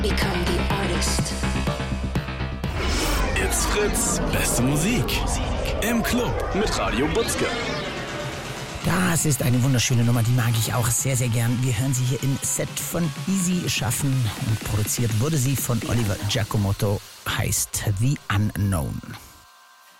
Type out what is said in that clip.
Become the artist. It's Fritz, beste Musik. Im Club mit Radio Butzke. Das ist eine wunderschöne Nummer, die mag ich auch sehr, sehr gern. Wir hören sie hier im Set von Easy Schaffen und produziert wurde sie von Oliver Giacomotto, heißt The Unknown.